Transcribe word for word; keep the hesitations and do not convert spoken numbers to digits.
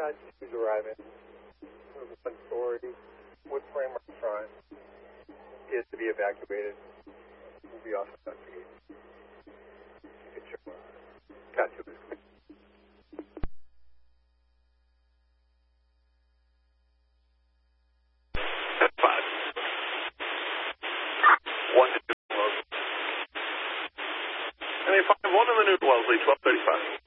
not, he's arriving. One story, wood frame restaurant. He is to be evacuated. We'll be off investigation. Get your uh, tattoo is clear. Five. One, two. And they find one in the new Wellesley, twelve thirty-five.